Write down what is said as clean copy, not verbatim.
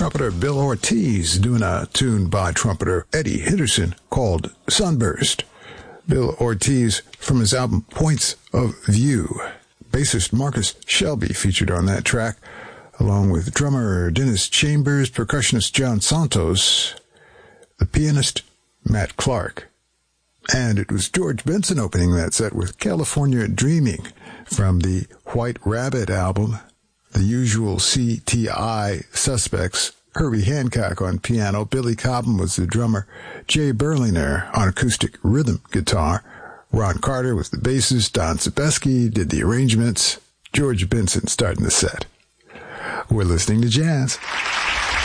trumpeter Bill Ortiz doing a tune by trumpeter Eddie Henderson called Sunburst. Bill Ortiz from his album Points of View. Bassist Marcus Shelby featured on that track, along with drummer Dennis Chambers, percussionist John Santos, the pianist Matt Clark. And it was George Benson opening that set with California Dreaming from the White Rabbit album. The usual CTI suspects, Herbie Hancock on piano, Billy Cobham was the drummer, Jay Berliner on acoustic rhythm guitar, Ron Carter was the bassist, Don Sebeski did the arrangements, George Benson starting the set. We're listening to jazz.